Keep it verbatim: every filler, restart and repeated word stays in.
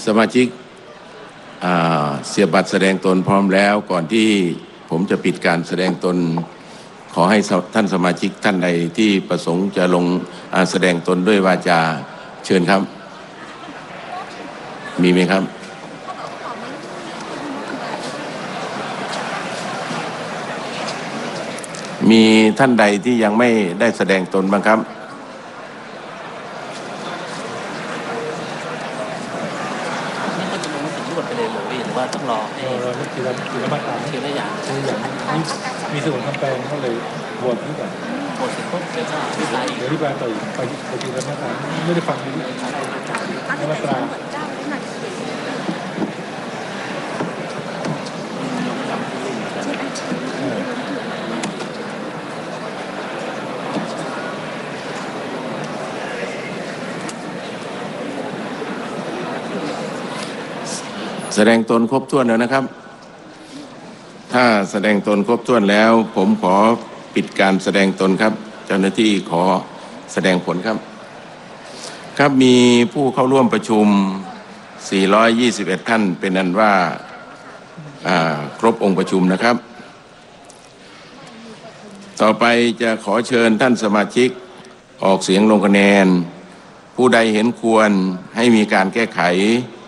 มาชิกเสียบบัตรแสดงตนพร้อมแล้วก่อนที่ผมจะปิดการแสดงตนขอให้ท่านสมาชิกท่านใดที่ประสงค์จะลงแสดงตนด้วยวาจาเชิญครับมีไหมครับมีท่านใดที่ยังไม่ได้แสดงตนบ้างครับต้องรอให้เราทีละทีละมาตราทีละอย่างทีละอย่างมีส่วนคำแปลงเขาเลยบวชที่แบบบวชเสร็จปุ๊บแล้วก็อธิบายเดี๋ยวอธิบายต่ออีกไปไปทีละมาตราไม่ได้ฟังเลยมาตราแสดงตนครบถ้วนแล้วนะครับถ้าแสดงตนครบถ้วนแล้วผมขอปิดการแสดงตนครับเจ้าหน้าที่ขอแสดงผลครับครับมีผู้เข้าร่วมประชุมสี่ร้อยยี่สิบเอ็ดท่านเป็นอันว่าครบองค์ประชุมนะครับต่อไปจะขอเชิญท่านสมาชิกออกเสียงลงคะแนนผู้ใดเห็นควรให้มีการแก้ไข